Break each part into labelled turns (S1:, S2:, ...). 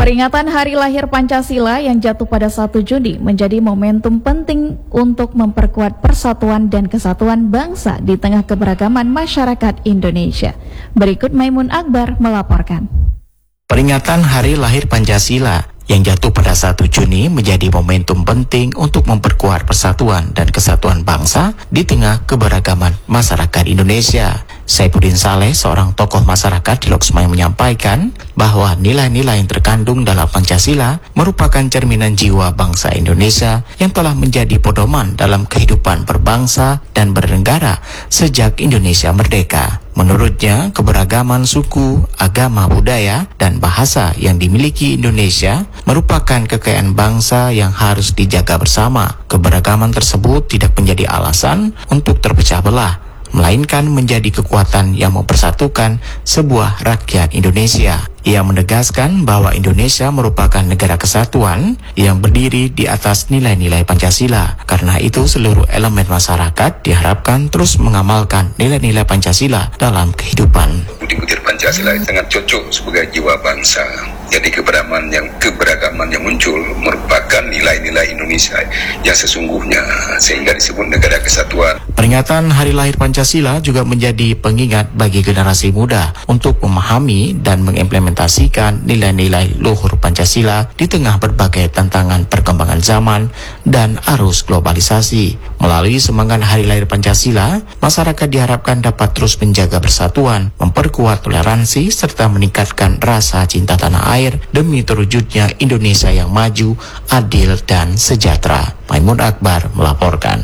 S1: Peringatan Hari Lahir Pancasila yang jatuh pada 1 Juni menjadi momentum penting untuk memperkuat persatuan dan kesatuan bangsa di tengah keberagaman masyarakat Indonesia. Berikut Maimun Akbar melaporkan.
S2: Peringatan Hari Lahir Pancasila yang jatuh pada 1 Juni menjadi momentum penting untuk memperkuat persatuan dan kesatuan bangsa di tengah keberagaman masyarakat Indonesia. Saifuddin Saleh, seorang tokoh masyarakat di Loksmayo, menyampaikan bahwa nilai-nilai yang terkandung dalam Pancasila merupakan cerminan jiwa bangsa Indonesia yang telah menjadi pedoman dalam kehidupan berbangsa dan bernegara sejak Indonesia merdeka. Menurutnya, keberagaman suku, agama, budaya, dan bahasa yang dimiliki Indonesia merupakan kekayaan bangsa yang harus dijaga bersama. Keberagaman tersebut tidak menjadi alasan untuk terpecah belah, melainkan menjadi kekuatan yang mempersatukan sebuah rakyat Indonesia. Ia menegaskan bahwa Indonesia merupakan negara kesatuan yang berdiri di atas nilai-nilai Pancasila. Karena itu, seluruh elemen masyarakat diharapkan terus mengamalkan nilai-nilai Pancasila dalam kehidupan.
S3: Budi-budi Pancasila sangat cocok sebagai jiwa bangsa. Jadi keberagaman yang muncul merupakan nilai-nilai Indonesia yang sesungguhnya, sehingga disebut negara kesatuan.
S2: Peringatan Hari Lahir Pancasila juga menjadi pengingat bagi generasi muda untuk memahami dan mengimplementasikan nilai-nilai luhur Pancasila di tengah berbagai tantangan perkembangan zaman dan arus globalisasi. Melalui semangat Hari Lahir Pancasila, masyarakat diharapkan dapat terus menjaga persatuan, memperkuat toleransi, serta meningkatkan rasa cinta tanah air demi terwujudnya Indonesia yang maju, adil, dan sejahtera. Maimun Akbar melaporkan.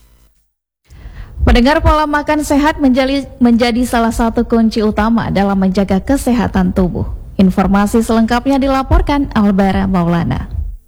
S1: Pendengar, pola makan sehat menjadi salah satu kunci utama dalam menjaga kesehatan tubuh. Informasi selengkapnya dilaporkan Albara Maulana.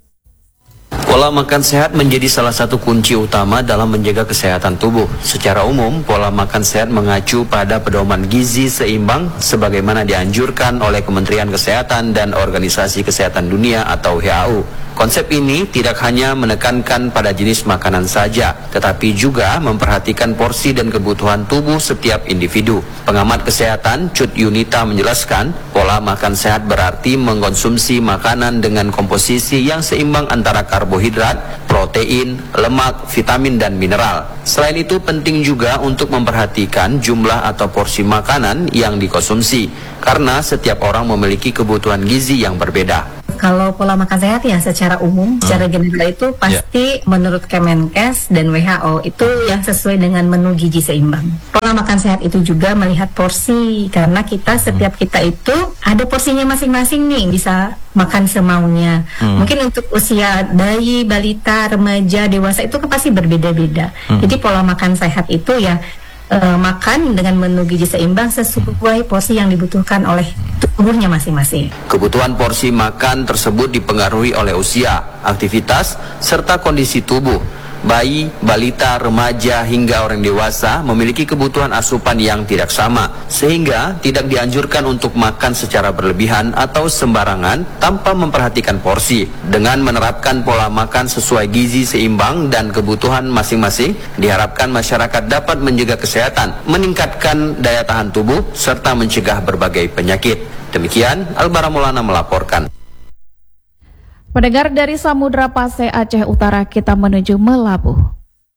S4: Pola makan sehat menjadi salah satu kunci utama dalam menjaga kesehatan tubuh. Secara umum, pola makan sehat mengacu pada pedoman gizi seimbang sebagaimana dianjurkan oleh Kementerian Kesehatan dan Organisasi Kesehatan Dunia atau WHO. Konsep ini tidak hanya menekankan pada jenis makanan saja, tetapi juga memperhatikan porsi dan kebutuhan tubuh setiap individu. Pengamat kesehatan Cut Yunita menjelaskan, pola makan sehat berarti mengkonsumsi makanan dengan komposisi yang seimbang antara karbohidrat, protein, lemak, vitamin, dan mineral. Selain itu, penting juga untuk memperhatikan jumlah atau porsi makanan yang dikonsumsi, karena setiap orang memiliki kebutuhan gizi yang berbeda.
S5: Kalau pola makan sehat ya secara umum, secara general itu pasti menurut Kemenkes dan WHO itu yang sesuai dengan menu gizi seimbang. Pola makan sehat itu juga melihat porsi, karena setiap kita itu ada porsinya masing-masing nih, bisa makan semaunya. Mungkin untuk usia bayi, balita, remaja, dewasa itu kan pasti berbeda-beda. Jadi pola makan sehat itu ya makan dengan menu gizi seimbang sesuai porsi yang dibutuhkan oleh tubuhnya masing-masing.
S4: Kebutuhan porsi makan tersebut dipengaruhi oleh usia, aktivitas, serta kondisi tubuh. Bayi, balita, remaja, hingga orang dewasa memiliki kebutuhan asupan yang tidak sama, sehingga tidak dianjurkan untuk makan secara berlebihan atau sembarangan tanpa memperhatikan porsi. Dengan menerapkan pola makan sesuai gizi seimbang dan kebutuhan masing-masing, diharapkan masyarakat dapat menjaga kesehatan, meningkatkan daya tahan tubuh, serta mencegah berbagai penyakit. Demikian, Albara Maulana melaporkan.
S1: Pendengar, dari Samudra Pasai Aceh Utara kita menuju Melabuh.